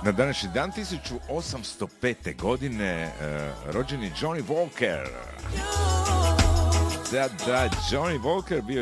Na današnji dan 1805. godine rođen je Johnny Walker. Da, Johnny Walker bio je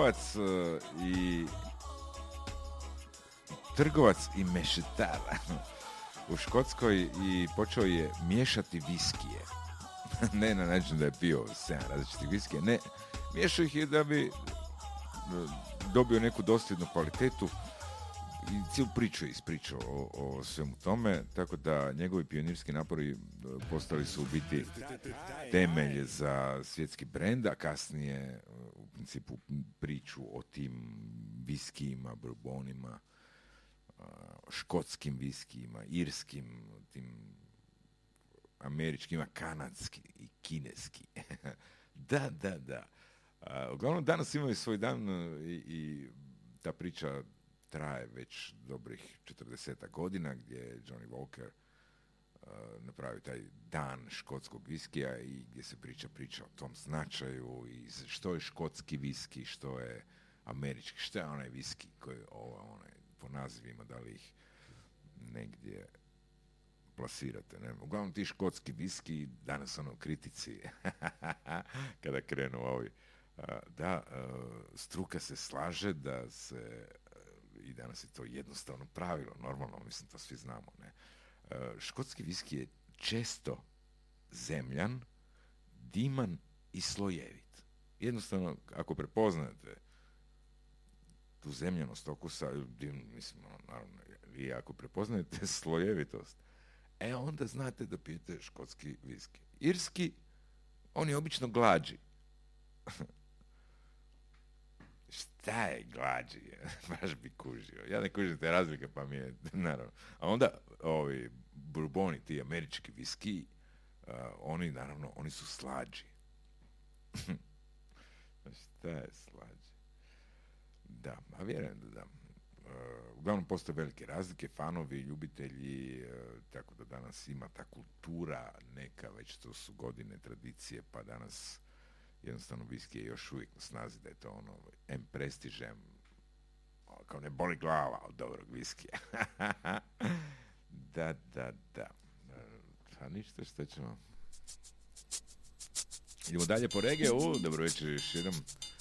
trgovac i mešetar u Škotskoj i počeo je miješati viskije. Ne na način da je pio 7 različitih viskija, ne, miješao ih je da bi dobio neku dosljednu kvalitetu i cijelu priču je ispričao o svemu tome, tako da njegovi pionirski napori postali su u biti temelj za svjetski brend, a kasnije u principu priču o tim viskijima, bourbonima, škotskim viskijima, irskim, tim američkima, kanadski i kineski. Da. Uglavnom, danas imaju svoj dan i ta priča traje već dobrih 40 godina, gdje je Johnny Walker napravio taj dan škotskog viskija i gdje se priča o tom značaju i što je škotski viski, što je američki, što je onaj viski koji onaj po nazivima, da li ih negdje plasirate, ne? Uglavnom ti škotski viski danas u kritici kada krenu ovi struka se slaže da se i danas je to jednostavno pravilo, normalno, mislim, to svi znamo, ne? Škotski viski je često zemljan, diman i slojevit. Jednostavno, ako prepoznate tu zemljanost okusa, mislim, naravno, vi ako prepoznajete slojevitost, onda znate da pijete škotski viski. Irski, on je obično glađi. Šta je glađi? Baš bi kužio. Ja ne kužim te razlike, pa mi je, naravno. A onda, ovi bourboni, ti američki viski, oni, naravno, oni su slađi. Šta je slađi? Da, a vjerujem da. Uglavnom postoje velike razlike, fanovi, ljubitelji, tako da danas ima ta kultura neka, već to su godine tradicije, pa danas jednostavno viski je još uvijek na snazi, da je to ono prestižem, kao ne boli glava od dobrog viskija. Da. Pa ništa, što ćemo. Idemo dalje po regiju. Dobro večer još jednom.